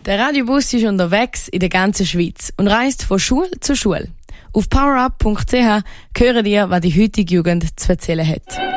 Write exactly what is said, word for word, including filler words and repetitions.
Der Radiobus ist unterwegs in der ganzen Schweiz und reist von Schule zu Schule. Auf powerup punkt c h hören ihr, was die heutige Jugend zu erzählen hat.